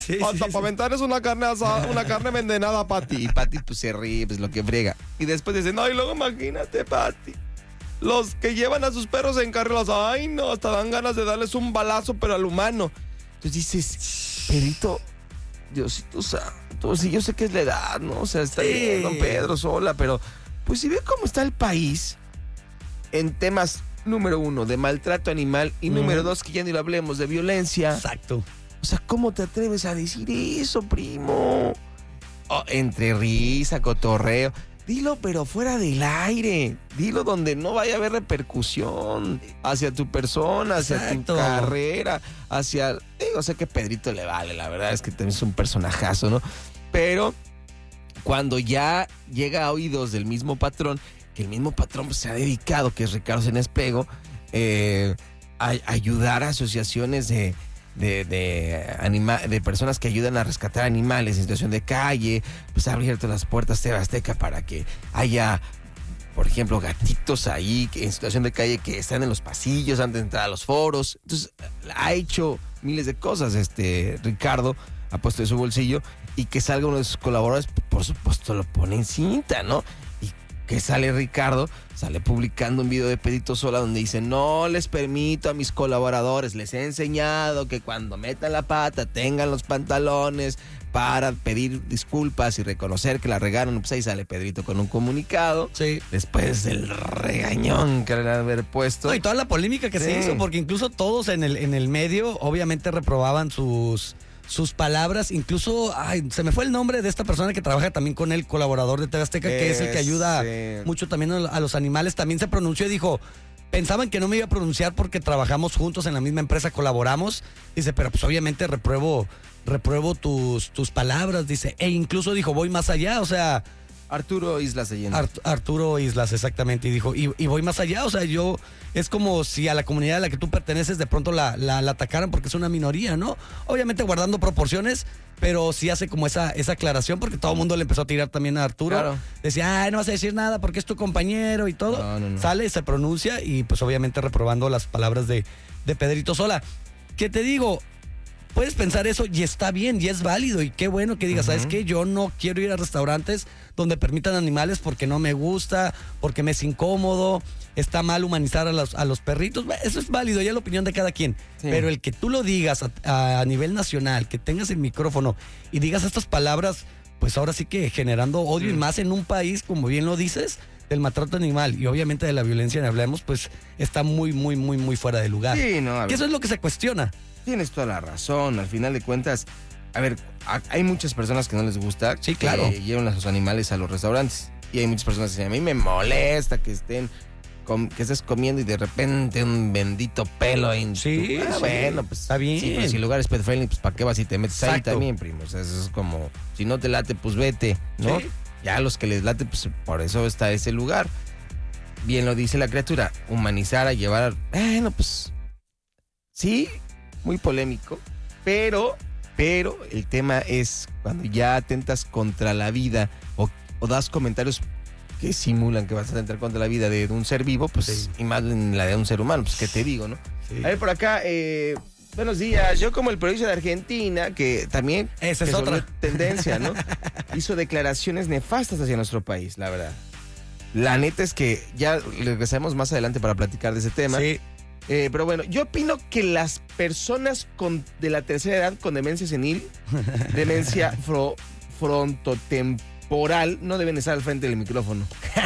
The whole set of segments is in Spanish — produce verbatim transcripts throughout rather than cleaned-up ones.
Sí, Hasta sí, para sí. aventar es una carne asada, una carne envenenada, Pati. Y Pati pues se ríe, pues lo que frega. Y después dice, no, y luego imagínate, Pati. Los que llevan a sus perros en carreras, ay no, hasta dan ganas de darles un balazo, pero al humano. Entonces dices, Pedrito, Diosito santo, sí, yo sé que es la edad, ¿no? O sea, está Sí. bien, don Pedro sola, pero pues si ve cómo está el país en temas, número uno, de maltrato animal y Ujú. número dos, que ya ni lo hablemos, de violencia. Exacto. O sea, ¿cómo te atreves a decir eso, primo? Oh, entre risa, cotorreo. Dilo, pero fuera del aire. Dilo donde no vaya a haber repercusión hacia tu persona, hacia Exacto. tu carrera, hacia... Digo, sé que Pedrito le vale, la verdad es que también es un personajazo, ¿no? Pero cuando ya llega a oídos del mismo patrón, que el mismo patrón pues, se ha dedicado, que es Ricardo Salinas Pliego, eh, a, a ayudar a asociaciones de... De, de, anima, de personas que ayudan a rescatar animales en situación de calle, pues ha abierto las puertas T V Azteca para que haya, por ejemplo, gatitos ahí que en situación de calle que están en los pasillos antes de entrar a los foros. Entonces, ha hecho miles de cosas, este Ricardo ha puesto de su bolsillo, y que salga uno de sus colaboradores, por supuesto lo pone en cinta, ¿no? Y que sale Ricardo, sale publicando un video de Pedrito Sola donde dice, no les permito a mis colaboradores, les he enseñado que cuando metan la pata tengan los pantalones para pedir disculpas y reconocer que la regaron. Pues ahí sale Pedrito con un comunicado, Sí. después del regañón que le han haber puesto. No, y toda la polémica que Sí. se hizo, porque incluso todos en el, en el medio obviamente reprobaban sus, sus palabras. Incluso, ay, se me fue el nombre de esta persona que trabaja también con el colaborador de T V Azteca, que es el que ayuda Ese. mucho también a a los animales. También se pronunció y dijo, pensaban que no me iba a pronunciar porque trabajamos juntos en la misma empresa, colaboramos. Dice, pero pues obviamente repruebo, repruebo tus, tus palabras. Dice, e incluso dijo, voy más allá, o sea... Arturo Islas Allende. Art- Arturo Islas, exactamente, y dijo, y, y voy más allá, o sea, yo, es como si a la comunidad a la que tú perteneces de pronto la, la, la atacaran porque es una minoría, ¿no? Obviamente guardando proporciones, pero sí hace como esa, esa aclaración, porque todo el mundo le empezó a tirar también a Arturo. Claro. Decía, ay, no vas a decir nada porque es tu compañero y todo. No, no, no. Sale, se pronuncia y pues obviamente reprobando las palabras de, de Pedrito Sola. ¿Qué te digo? Puedes pensar eso y está bien y es válido, y qué bueno que digas, Ujú. ¿sabes qué? Yo no quiero ir a restaurantes donde permitan animales porque no me gusta, porque me es incómodo, está mal humanizar a los, a los perritos. Eso es válido, ya es la opinión de cada quien. Sí. Pero el que tú lo digas a, a nivel nacional, que tengas el micrófono y digas estas palabras, pues ahora sí que generando odio, Mm. y más en un país, como bien lo dices, del maltrato animal y obviamente de la violencia, ni hablemos, pues está muy, muy, muy, muy fuera de lugar. Sí, no, a ver. Que eso es lo que se cuestiona. Tienes toda la razón, al final de cuentas, a ver, a- hay muchas personas que no les gusta Sí, claro. que lleven a sus animales a los restaurantes. Y hay muchas personas que dicen, a mí me molesta que estén, com- que estés comiendo y de repente un bendito pelo en Sí, tu- Ah, sí. bueno, pues Está bien. Sí, pero si el lugar es pet friendly, pues ¿para qué vas y te metes ahí Exacto. también, primo? O sea, eso es como, si no te late, pues vete, ¿no? Sí. Ya a los que les late, pues por eso está ese lugar. Bien lo dice la criatura, humanizar a llevar, bueno, pues sí, muy polémico, pero, pero el tema es cuando ya atentas contra la vida o, o das comentarios que simulan que vas a atentar contra la vida de, de un ser vivo, pues Sí. y más en la de un ser humano, pues qué te digo, ¿no? Sí. A ver, por acá, eh, buenos días. Yo como el periodista de Argentina, que también Esa es que se volvió otra. tendencia, ¿no? Hizo declaraciones nefastas hacia nuestro país, la verdad. La neta es que ya regresaremos más adelante para platicar de ese tema. Sí. Eh, pero bueno, yo opino que las personas con, de la tercera edad con demencia senil, demencia fro- frontotemporal, no deben estar al frente del micrófono.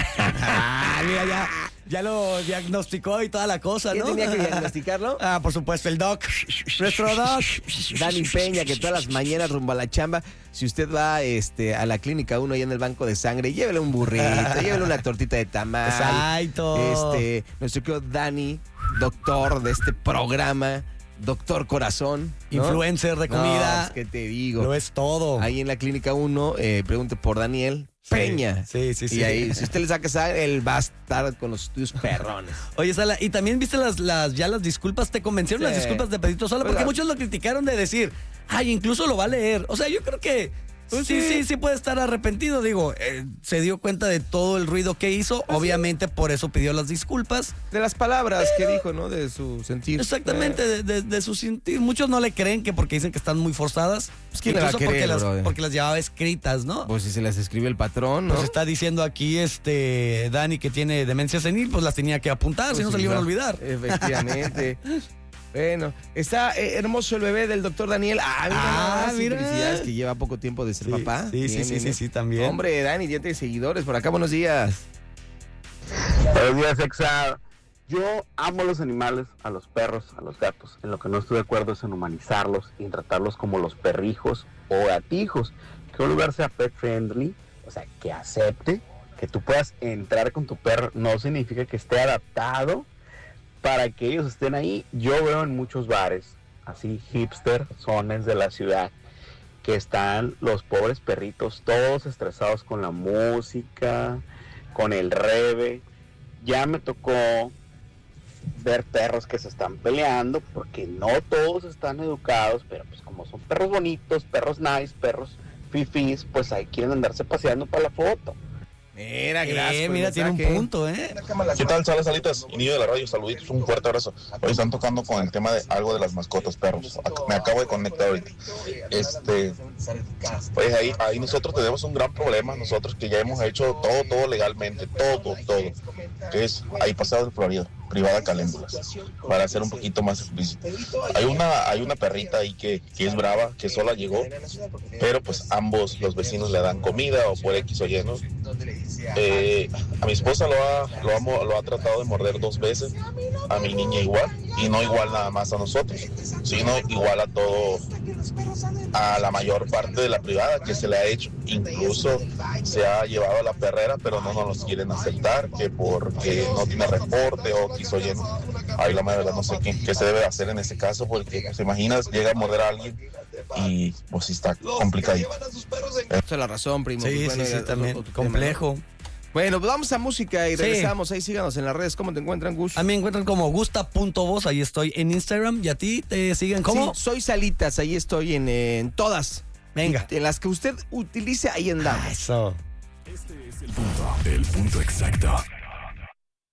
Ah, mira, ya, ya lo diagnosticó y toda la cosa, ¿Quién ¿no? tenía que diagnosticarlo? Ah, por supuesto, el doc. Nuestro doc. Dani Peña, que todas las mañanas rumbo a la chamba, si usted va este, a la clínica uno y en el banco de sangre, llévele un burrito, llévele una tortita de tamal. Exacto. Este, nuestro querido Dani, doctor de este programa, doctor corazón, ¿no? Influencer de No, comida. pues, ¿qué te digo? Lo es todo. Ahí en la clínica uno, eh, pregunte por Daniel Peña. Sí, sí, sí. Y ahí, si usted le saca sangre, él va a estar con los estudios perrones. Oye, Sala, y también viste las, las, ya las disculpas, ¿te convencieron Sí. las disculpas de Pedrito Sola? Pues Porque la- muchos lo criticaron de decir, ay, incluso lo va a leer. O sea, yo creo que Pues sí, sí, sí puede estar arrepentido. Digo, eh, se dio cuenta de todo el ruido que hizo. Pues obviamente sí. Por eso pidió las disculpas. De las palabras Pero, que dijo, ¿no? De su sentir. Exactamente, eh. de, de, de su sentir. Muchos no le creen que porque dicen que están muy forzadas. Pues ¿quién le va a creer, porque, las, brother? porque las llevaba escritas, ¿no? Pues si se las escribe el patrón, ¿no? Pues está diciendo aquí este Dani que tiene demencia senil, pues las tenía que apuntar, pues si no sí, se le iban a olvidar. Efectivamente. Bueno, está eh, hermoso el bebé del doctor Daniel. Ah, mira, ah, mira. Felicidades, que lleva poco tiempo de ser sí, papá. Sí, bien, sí, bien, sí, bien. sí, sí, también. Hombre, Dani, ya tienes seguidores por acá. Buenos días. Buenos días, Exa. Yo amo a los animales, a los perros, a los gatos. En lo que no estoy de acuerdo es en humanizarlos y en tratarlos como los perrijos o gatijos. Que un lugar sea pet friendly, o sea, que acepte que tú puedas entrar con tu perro, no significa que esté adaptado para que ellos estén ahí. Yo veo en muchos bares, así hipster, zonas de la ciudad, que están los pobres perritos todos estresados con la música, con el rebe. Ya me tocó ver perros que se están peleando, porque no todos están educados, pero pues como son perros bonitos, perros nice, perros fifís, pues ahí quieren andarse paseando para la foto. Mira, gracias. Eh, mira, tiene un punto, ¿eh? ¿Qué tal, Salas Salitas? Y Niño de la Radio, saluditos, un fuerte abrazo. Hoy están tocando con el tema de algo de las mascotas, perros. Me acabo de conectar ahorita. Este, pues ahí, ahí nosotros tenemos un gran problema, nosotros que ya hemos hecho todo, todo legalmente, todo, todo, que es ahí pasado de Florida, privada Caléndulas, para ser un poquito más explícito. Hay una, hay una perrita ahí que, que es brava, que sola llegó, pero pues ambos los vecinos le dan comida o por X o Y, ¿no? Eh, a mi esposa lo ha, lo, ha, lo ha tratado de morder dos veces, a mi niña igual, y no igual nada más a nosotros, sino igual a todo, a la mayor parte de la privada que se le ha hecho. Incluso se ha llevado a la perrera, pero no nos los quieren aceptar, que porque no tiene reporte o quiso lleno. Ahí la verdad no sé qué, qué se debe hacer en ese caso, porque te imaginas, llega a morder a alguien y pues sí está complicadito. Esa es la razón, primo. Sí, pues, bueno, sí, sí, ya, también otro complejo. Tema. Bueno, pues vamos a música y regresamos. Sí. Ahí síganos en las redes. ¿Cómo te encuentran, Gus? A mí me encuentran como gusta.voz, ahí estoy en Instagram. ¿Y a ti te siguen cómo? Sí, soy Salitas, ahí estoy en, en todas. Venga. En las que usted utilice, ahí andamos. Ah, eso. Este es el punto, el punto exacto.